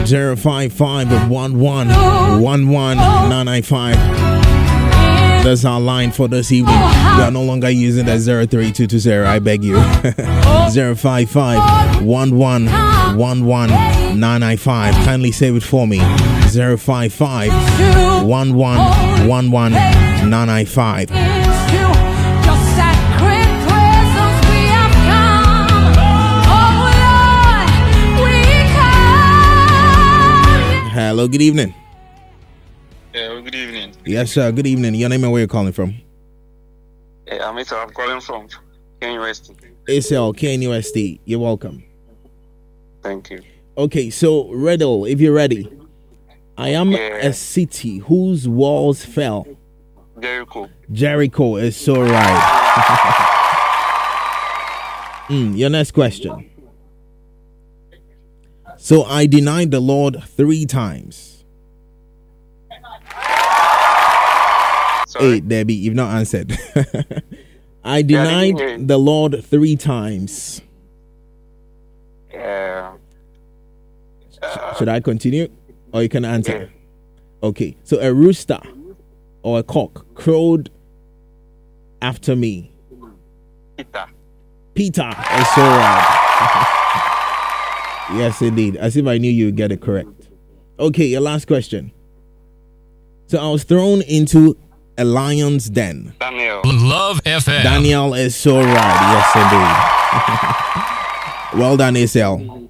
055111195. That's our line for this evening. We are no longer using that 03220. I beg you. 055111195. Kindly save it for me. 055111195. Hello, good evening. Yeah, good evening. Yes, sir. Good evening. Your name and where you're calling from? Yeah, I'm calling from KNUST. ACL, KNUST. You're welcome. Thank you. Okay, so riddle, if you're ready. I am a city whose walls fell. Jericho. Jericho is so right. Your next question. So I denied the Lord 3 times. Sorry? Hey, Debbie, you've not answered. I denied the Lord 3 times. Should I continue? Or you can answer? Yeah. Okay, so a rooster or a cock crowed after me. Peter is so right. Yes, indeed. As if I knew you would get it correct. Okay, your last question. So I was thrown into a lion's den. Daniel. Love FM. Daniel is so right. Yes, indeed. Well done, ACL.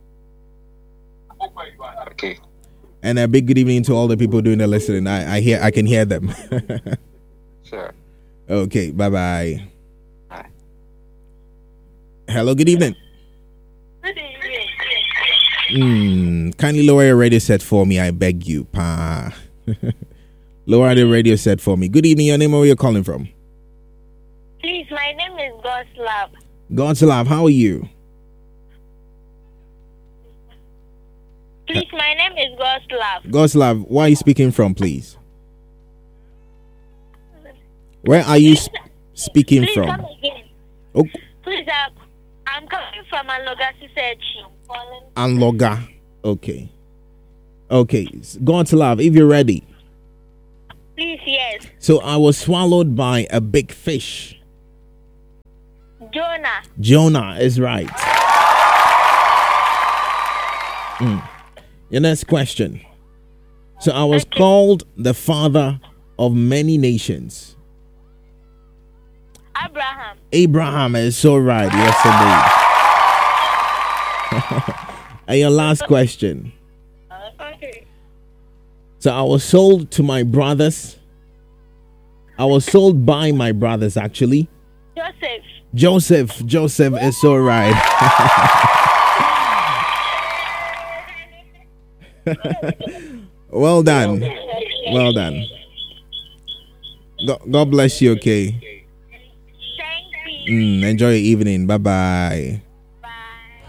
Okay. And a big good evening to all the people doing the listening. I can hear them. Sure. Okay, bye-bye. Bye. Hello, good evening. Good evening. Kindly lower your radio set for me, I beg you. Pa. Lower the radio set for me. Good evening, your name and where you're calling from? Please, my name is Godslav. Godslav, how are you? Please, my name is Godslav. Godslav, where are you speaking from, please? Where are you speaking Please from? come again. Oh, Please, I'm coming from Anloga Sisechi. Anloga. Okay. Okay. Godslav, if you're ready. Please, yes. So I was swallowed by a big fish. Jonah. Jonah is right. Your next question. So I was called the father of many nations. Abraham. Abraham is so right. Yes, indeed. And your last question. Okay. So I was sold to my brothers. I was sold by my brothers, actually. Joseph. Joseph is so right. Well done. Well done. God bless you, okay? Thank you. Enjoy your evening. Bye-bye.